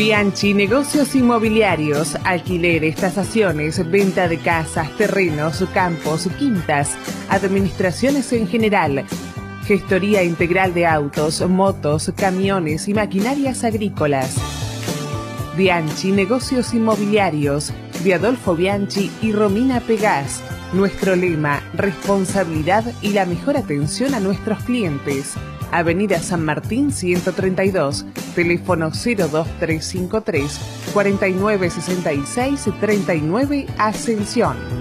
Bianchi Negocios Inmobiliarios, alquileres, tasaciones, venta de casas, terrenos, campos, quintas, administraciones en general, gestoría integral de autos, motos, camiones y maquinarias agrícolas. Bianchi Negocios Inmobiliarios, de Adolfo Bianchi y Romina Pegás. Nuestro lema, responsabilidad y la mejor atención a nuestros clientes. Avenida San Martín 132, teléfono 02353 4966 39 Ascensión.